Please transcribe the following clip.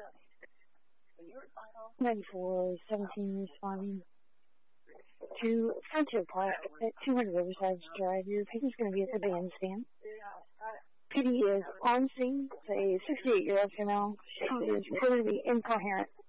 94, 17 responding to Frontier Park at 200 Riverside Drive. Your patient's going to be at the bandstand. PD is on scene. It's a 68-year-old female. She is reported to be incoherent.